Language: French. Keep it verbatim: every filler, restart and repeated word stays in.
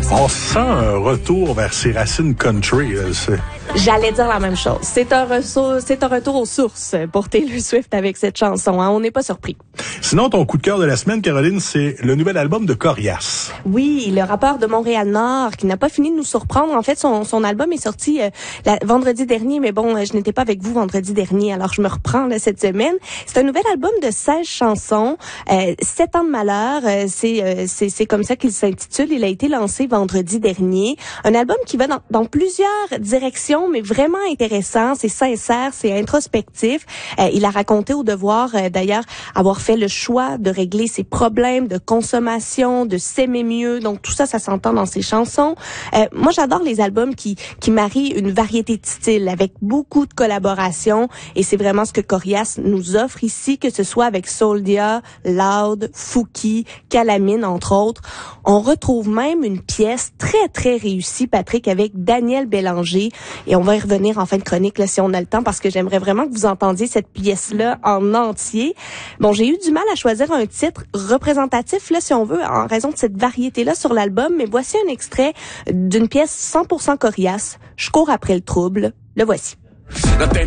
On sent un retour vers ses racines country. Là, c'est... J'allais dire la même chose. C'est un, retour, c'est un retour aux sources pour Taylor Swift avec cette chanson. Hein? On n'est pas surpris. Sinon, ton coup de cœur de la semaine, Caroline, c'est le nouvel album de Corias. Oui, le rappeur de Montréal-Nord qui n'a pas fini de nous surprendre. En fait, son, son album est sorti euh, la, vendredi dernier, mais bon, je n'étais pas avec vous vendredi dernier, alors je me reprends là, cette semaine. C'est un nouvel album de seize chansons, euh, sept ans de malheur, euh, c'est, euh, c'est, c'est comme ça qu'il s'intitule. Il a été lancé vendredi dernier. Un album qui va dans, dans plusieurs directions, mais vraiment intéressant. C'est sincère, c'est introspectif. Euh, il a raconté au Devoir, euh, d'ailleurs, avoir fait le choix de régler ses problèmes de consommation, de s'aimer mieux. Donc tout ça, ça s'entend dans ses chansons. Euh, moi, j'adore les albums qui qui marient une variété de styles avec beaucoup de collaborations. Et c'est vraiment ce que Corias nous offre ici, que ce soit avec Soldia, Loud, Fouki, Calamine, entre autres. On retrouve même une pièce très, très réussie, Patrick, avec Daniel Bélanger. Et on va y revenir en fin de chronique, là, si on a le temps, parce que j'aimerais vraiment que vous entendiez cette pièce-là en entier. Bon, j'ai eu du mal à choisir un titre représentatif, là, si on veut, en raison de cette variété-là sur l'album, mais voici un extrait d'une pièce cent pour cent Corias. Je cours après le trouble. Le voici.